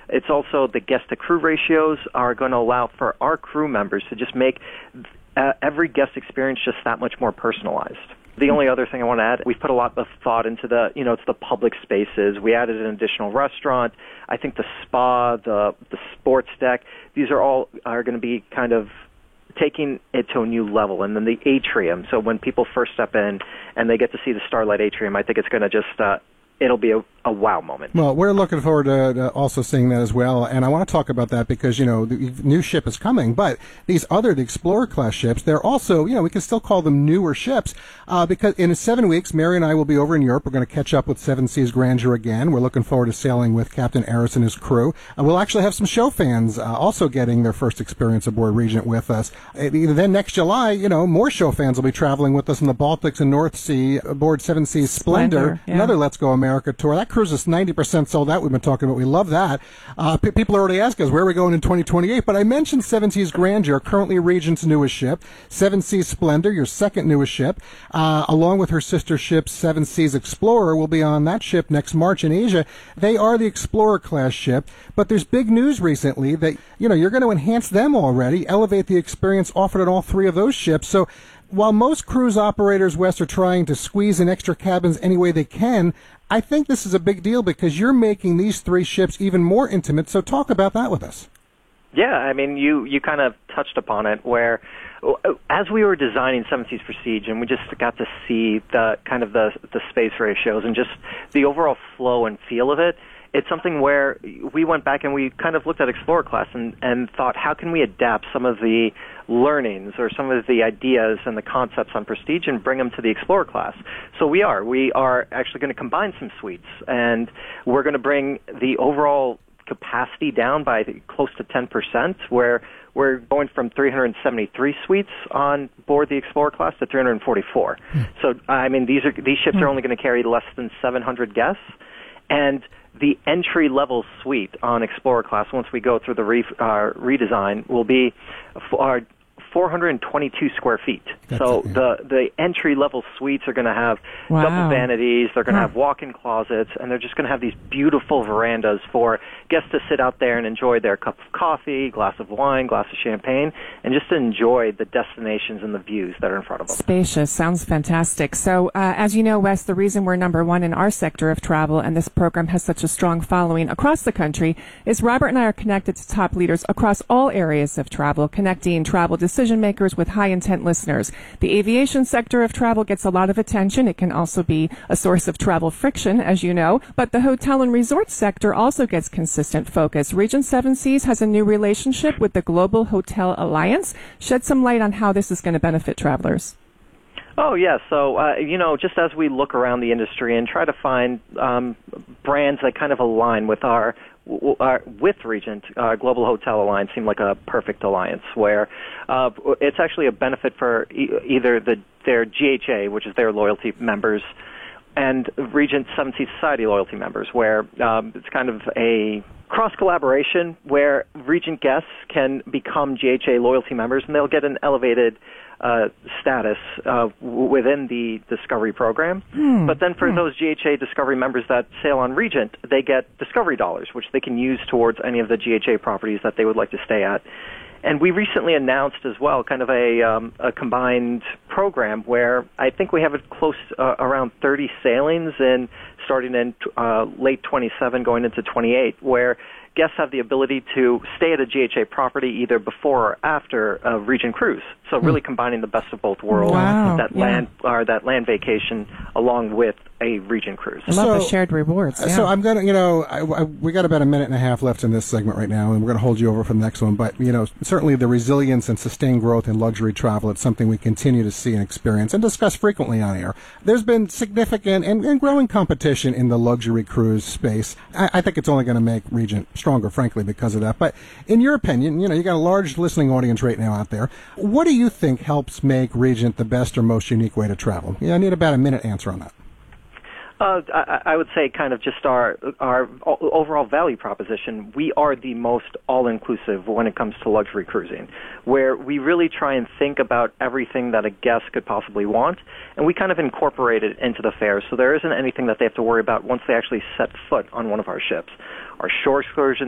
It's also the guest-to-crew ratios are going to allow for our crew members to just make every guest experience just that much more personalized. The only other thing I want to add, we've put a lot of thought into it's the public spaces. We added an additional restaurant. I think the spa, the sports deck, these are going to be kind of taking it to a new level. And then the atrium. So when people first step in and they get to see the Starlight Atrium, I think it's going to just, it'll be a wow moment. Well, we're looking forward to also seeing that as well, and I want to talk about that because, the new ship is coming, but the Explorer-class ships, they're also, we can still call them newer ships, because in 7 weeks, Mary and I will be over in Europe. We're going to catch up with Seven Seas Grandeur again. We're looking forward to sailing with Captain Aris and his crew. We'll actually have some show fans also getting their first experience aboard Regent with us. Then next July, more show fans will be traveling with us in the Baltics and North Sea aboard Seven Seas Splendor. Yeah. Another Let's Go America tour. That cruise is 90% sold out. We've been talking about. We love that. People are already asking us where are we going in 2028. But I mentioned Seven Seas Grandeur, currently Regent's newest ship. Seven Seas Splendor, your second newest ship, along with her sister ship Seven Seas Explorer, will be on that ship next March in Asia. They are the Explorer-class ship. But there's big news recently that you're going to enhance them already, elevate the experience offered on all three of those ships. So while most cruise operators, Wes, are trying to squeeze in extra cabins any way they can, I think this is a big deal because you're making these three ships even more intimate. So talk about that with us. Yeah, I mean, you kind of touched upon it where as we were designing Seven Seas Prestige and we just got to see the kind of the space ratios and just the overall flow and feel of it, it's something where we went back and we kind of looked at Explorer class and thought, how can we adapt some of the learnings or some of the ideas and the concepts on Prestige and bring them to the Explorer class? So we are actually going to combine some suites, and we're going to bring the overall capacity down by close to 10%, where we're going from 373 suites on board the Explorer class to 344. So, I mean, these ships are only going to carry less than 700 guests, and the entry-level suite on Explorer class, once we go through the redesign, will be 422 square feet. So the entry-level suites are going to have double vanities, they're going to have walk-in closets, and they're just going to have these beautiful verandas for guests to sit out there and enjoy their cup of coffee, glass of wine, glass of champagne, and just enjoy the destinations and the views that are in front of them. Spacious. Sounds fantastic. So, as you know, Wes, the reason we're number one in our sector of travel and this program has such a strong following across the country is Robert and I are connected to top leaders across all areas of travel, connecting travel decision makers with high-intent listeners. The aviation sector of travel gets a lot of attention. It can also be a source of travel friction, as you know, but the hotel and resort sector also gets consistent focus. Regent Seven Seas has a new relationship with the Global Hotel Alliance. Shed some light on how this is going to benefit travelers. Oh, yeah. So, just as we look around the industry and try to find brands that kind of align with with Regent, Global Hotel Alliance seemed like a perfect alliance where it's actually a benefit for either their GHA, which is their loyalty members, and Regent Seven Seas Society loyalty members, where it's kind of a cross-collaboration where Regent guests can become GHA loyalty members, and they'll get an elevated status within the Discovery program. But then for those GHA Discovery members that sail on Regent, they get Discovery dollars, which they can use towards any of the GHA properties that they would like to stay at. And we recently announced as well kind of a combined program where I think we have it close around 30 sailings starting in late 27 going into 28, where guests have the ability to stay at a GHA property either before or after a Regent cruise. So really combining the best of both worlds, that land vacation along with a Regent cruise. I love the shared rewards. So I'm going to, we got about a minute and a half left in this segment right now, and we're going to hold you over for the next one. But, certainly the resilience and sustained growth in luxury travel, it's something we continue to see and experience and discuss frequently on air. There's been significant and growing competition in the luxury cruise space. I think it's only going to make Regent stronger, frankly, because of that. But in your opinion, you got a large listening audience right now out there. What do you think helps make Regent the best or most unique way to travel? I need about a minute answer on that. I would say kind of just our overall value proposition. We are the most all-inclusive when it comes to luxury cruising, where we really try and think about everything that a guest could possibly want, and we kind of incorporate it into the fares, so there isn't anything that they have to worry about once they actually set foot on one of our ships. Our shore excursions